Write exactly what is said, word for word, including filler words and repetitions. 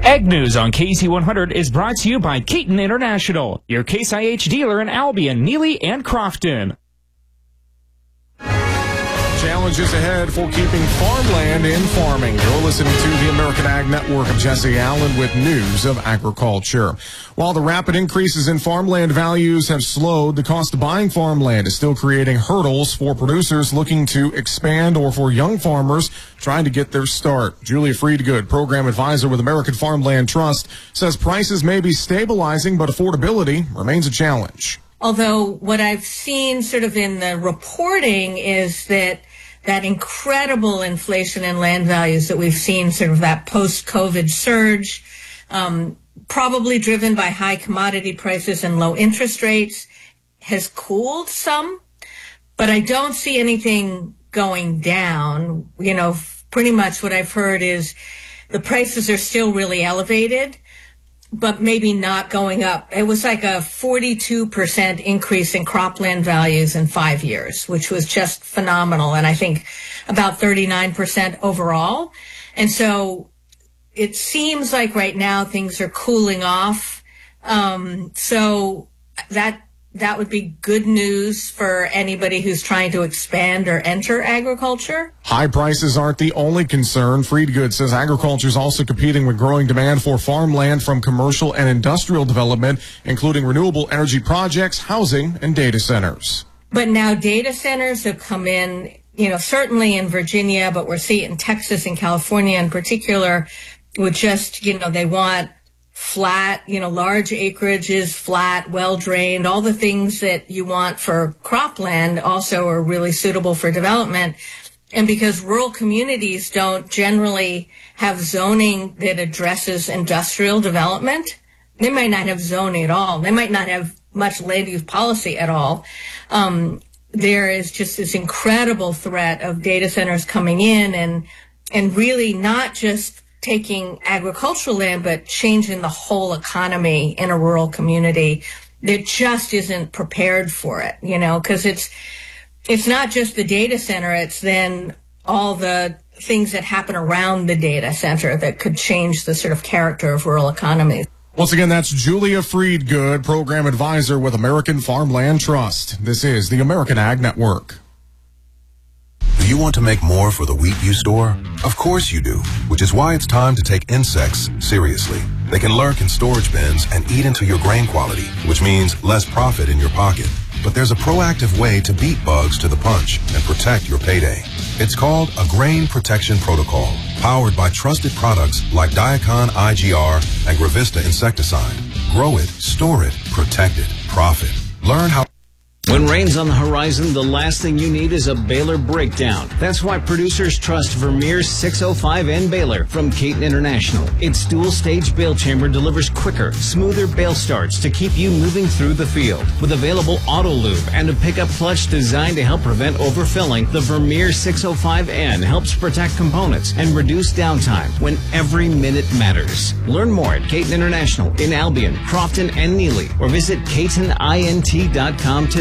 Ag News on K C one hundred is brought to you by Keaton International, your Case I H dealer in Albion, Neely, and Crofton. Challenges ahead for keeping farmland in farming. You're listening to the American Ag Network. of Jesse Allen with news of agriculture. While the rapid increases in farmland values have slowed, the cost of buying farmland is still creating hurdles for producers looking to expand or for young farmers trying to get their start. Julia Friedgood, program advisor with American Farmland Trust, says prices may be stabilizing, but affordability remains a challenge. Although what I've seen sort of in the reporting is that that incredible inflation in land values that we've seen, sort of that post-COVID surge, um, probably driven by high commodity prices and low interest rates, has cooled some. But I don't see anything going down. You know, pretty much what I've heard is the prices are still really elevated, but maybe not going up. It was like a forty-two percent increase in cropland values in five years, which was just phenomenal. And I think about thirty-nine percent overall. And so it seems like right now things are cooling off. Um, so that that would be good news for anybody who's trying to expand or enter agriculture. High prices aren't the only concern. Friedgood says agriculture is also competing with growing demand for farmland from commercial and industrial development, including renewable energy projects, housing, and data centers. But now data centers have come in, you know, certainly in Virginia, but we're seeing it in Texas and California in particular, with just, you know, they want flat, you know, large acreages, flat, well-drained, all the things that you want for cropland also are really suitable for development. And because rural communities don't generally have zoning that addresses industrial development, they might not have zoning at all. They might not have much land use policy at all. Um, there is just this incredible threat of data centers coming in and, and really not just taking agricultural land, but changing the whole economy in a rural community that just isn't prepared for it, you know, because it's, it's not just the data center, it's then all the things that happen around the data center that could change the sort of character of rural economies. Once again, that's Julia Friedgood, program advisor with American Farmland Trust. This is the American Ag Network. Do you want to make more for the wheat you store? Of course you do, which is why it's time to take insects seriously. They can lurk in storage bins and eat into your grain quality, which means less profit in your pocket. But there's a proactive way to beat bugs to the punch and protect your payday. It's called a Grain Protection Protocol, powered by trusted products like Diacon I G R and Gravista insecticide. Grow it, store it, protect it, profit. Learn how. When rain's on the horizon, the last thing you need is a baler breakdown. That's why producers trust Vermeer six oh five N baler from Keaton International. Its dual-stage bale chamber delivers quicker, smoother bale starts to keep you moving through the field. With available auto lube and a pickup clutch designed to help prevent overfilling, the Vermeer six oh five N helps protect components and reduce downtime when every minute matters. Learn more at Keaton International in Albion, Crofton, and Neely, or visit Keaton int dot com today.